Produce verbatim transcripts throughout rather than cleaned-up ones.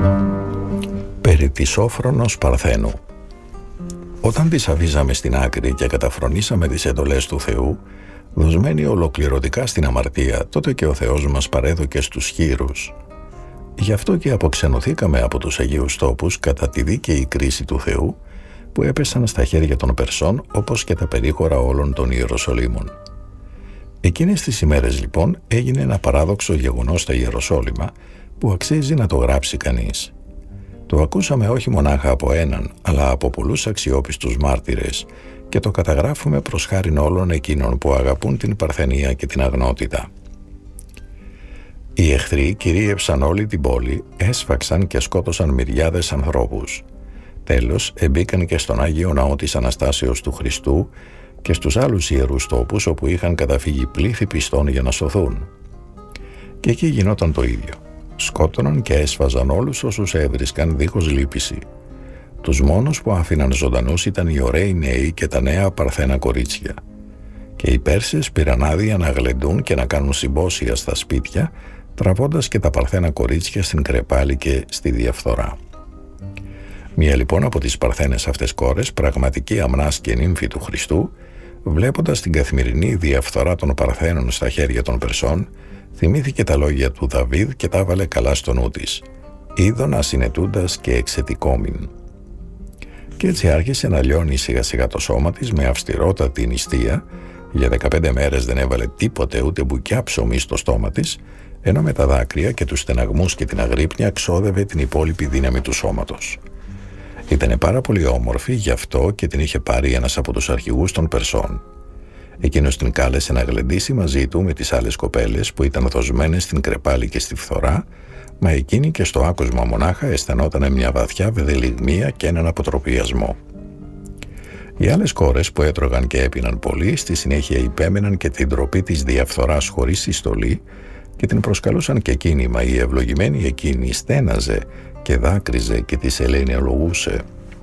Περί της Όφρονος Παρθένου. Όταν τις αφήσαμε στην άκρη και καταφρονήσαμε τις εντολές του Θεού, δοσμένοι ολοκληρωτικά στην αμαρτία, τότε και ο Θεός μας παρέδωκε στους χήρους. Γι' αυτό και αποξενωθήκαμε από τους Αγίους Τόπους κατά τη δίκαιη κρίση του Θεού, που έπεσαν στα χέρια των Περσών, όπως και τα περίχωρα όλων των Ιεροσολύμων. Εκείνες τις ημέρες λοιπόν έγινε ένα παράδοξο γεγονός στα Ιεροσόλυμα που αξίζει να το γράψει κανείς. Το ακούσαμε όχι μονάχα από έναν, αλλά από πολλούς αξιόπιστους μάρτυρες και το καταγράφουμε προς χάριν όλων εκείνων που αγαπούν την παρθενία και την αγνότητα. Οι εχθροί κυρίευσαν όλη την πόλη, έσφαξαν και σκότωσαν μυριάδες ανθρώπους. Τέλος, εμπήκαν και στον Άγιο Ναό της Αναστάσεως του Χριστού και στους άλλους ιερούς τόπους όπου είχαν καταφύγει πλήθη πιστών για να σωθούν. Και εκεί γινόταν το ίδιο. Σκότωναν και έσφαζαν όλους όσους έβρισκαν δίχως λύπηση. Τους μόνους που άφηναν ζωντανούς ήταν οι ωραίοι νέοι και τα νέα παρθένα κορίτσια. Και οι Πέρσες πήραν άδεια να γλεντούν και να κάνουν συμπόσια στα σπίτια, τραβώντας και τα παρθένα κορίτσια στην κρεπάλη και στη διαφθορά. Μία λοιπόν από τις παρθένες αυτές κόρες, πραγματική αμνάς και νύμφη του Χριστού, βλέποντας την καθημερινή διαφθορά των παρθένων στα χέρια των Περσών, θυμήθηκε τα λόγια του Δαβίδ και τα έβαλε καλά στο νου της. «Είδων ασυνετούντας και εξετικόμην». Και έτσι άρχισε να λιώνει σιγά σιγά το σώμα της με αυστηρότατη νηστεία. Για δεκαπέντε μέρες δεν έβαλε τίποτε ούτε μπουκιά ψωμί στο στόμα της, ενώ με τα δάκρυα και τους στεναγμούς και την αγρύπνια ξόδευε την υπόλοιπη δύναμη του σώματος. Ήτανε πάρα πολύ όμορφη, γι' αυτό και την είχε πάρει ένας από τους αρχηγούς των Περσών. Εκείνος την κάλεσε να γλεντήσει μαζί του με τις άλλες κοπέλες που ήταν δοσμένες στην κρεπάλη και στη φθορά, μα εκείνη και στο άκουσμα μονάχα αισθανόταν μια βαθιά βδελιγμία και έναν αποτροπιασμό. Οι άλλες κόρες που έτρωγαν και έπιναν πολύ, στη συνέχεια υπέμεναν και την ντροπή της διαφθοράς χωρίς συστολή και την προσκαλούσαν και εκείνη, μα η ευλογημένη εκείνη στέναζε και δάκρυζε και της ελεηνολογούσε.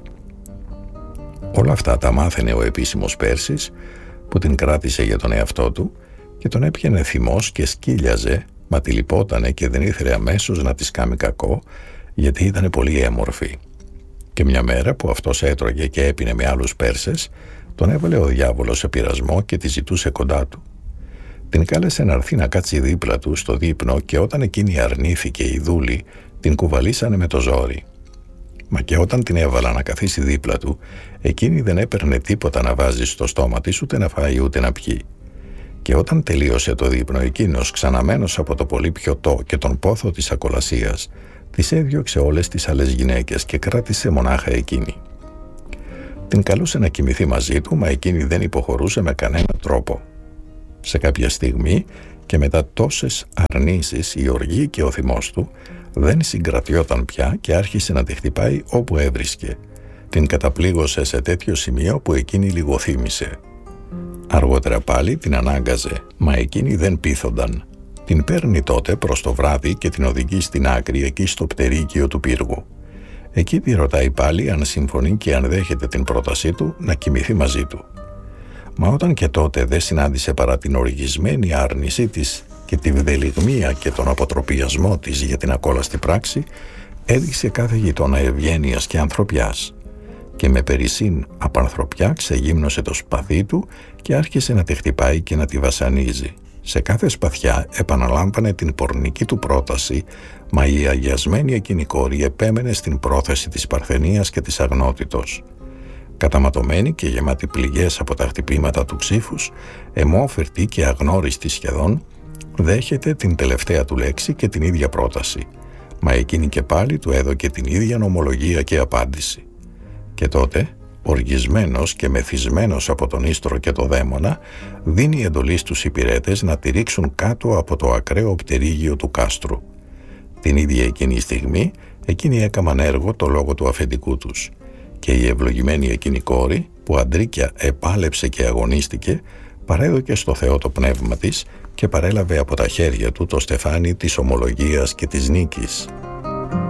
Όλα αυτά τα μάθαινε ο επίσημος Πέρσης, που την κράτησε για τον εαυτό του και τον έπιανε θυμός και σκύλιαζε, μα τη λυπότανε και δεν ήθελε αμέσως να της κάνει κακό, γιατί ήταν πολύ έμορφη. Και μια μέρα που αυτός έτρωγε και έπινε με άλλους Πέρσες, τον έβαλε ο διάβολος σε πειρασμό και τη ζητούσε κοντά του. Την κάλεσε να έρθει να κάτσει δίπλα του στο δείπνο και όταν εκείνη αρνήθηκε η δούλη, την κουβαλήσανε με το ζόρι. Μα και όταν την έβαλα να καθίσει δίπλα του, εκείνη δεν έπαιρνε τίποτα να βάζει στο στόμα της, ούτε να φάει ούτε να πιει. Και όταν τελείωσε το δείπνο, εκείνος, ξαναμένος από το πολύ πιωτό και τον πόθο της ακολασίας, της έδιωξε όλες τις άλλες γυναίκες και κράτησε μονάχα εκείνη. Την καλούσε να κοιμηθεί μαζί του, μα εκείνη δεν υποχωρούσε με κανένα τρόπο. Σε κάποια στιγμή και μετά τόσες αρνήσεις, η οργή και ο θυμός του δεν συγκρατιόταν πια και άρχισε να τη χτυπάει όπου έβρισκε. Την καταπλήγωσε σε τέτοιο σημείο που εκείνη λιγοθύμησε. Αργότερα πάλι την ανάγκαζε, μα εκείνη δεν πείθονταν. Την παίρνει τότε προς το βράδυ και την οδηγεί στην άκρη εκεί στο πτερίκιο του πύργου. Εκεί τη ρωτάει πάλι αν συμφωνεί και αν δέχεται την πρότασή του να κοιμηθεί μαζί του. Μα όταν και τότε δεν συνάντησε παρά την οργισμένη άρνησή της και τη βδελιγμία και τον αποτροπιασμό της για την ακόλαστη πράξη, έδειξε κάθε γειτόνα ευγένειας και ανθρωπιάς. Και με περισσήν απανθρωπιά ξεγύμνωσε το σπαθί του και άρχισε να τη χτυπάει και να τη βασανίζει. Σε κάθε σπαθιά επαναλάμβανε την πορνική του πρόταση, μα η αγιασμένη εκείνη κόρη επέμενε στην πρόθεση της παρθενίας και της αγνότητος. Καταματωμένη και γεμάτη πληγές από τα χτυπήματα του ξύφους, αιμόφερτη και αγνώριστη σχεδόν, δέχεται την τελευταία του λέξη και την ίδια πρόταση, μα εκείνη και πάλι του έδωκε την ίδια νομολογία και απάντηση. Και τότε, οργισμένος και μεθυσμένος από τον ίστρο και το δαίμονα, δίνει εντολή στους υπηρέτες να τη ρίξουν κάτω από το ακραίο πτερίγιο του κάστρου. Την ίδια εκείνη στιγμή, εκείνοι έκαμαν έργο το λόγο του αφεντικού τους. Και η ευλογημένη εκείνη κόρη, που αντρίκια επάλεψε και αγωνίστηκε, παρέδωκε στο Θεό το πνεύμα της και παρέλαβε από τα χέρια του το στεφάνι της ομολογίας και της νίκης.